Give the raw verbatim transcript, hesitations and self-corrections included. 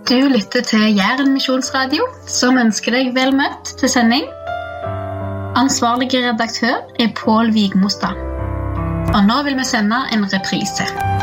Du lytter til Jæren Misjonsradio, som ønsker deg vel møtt til sending. Ansvarlig redaktør er Pål Vigmostad. Og nå vil vi sende en reprise.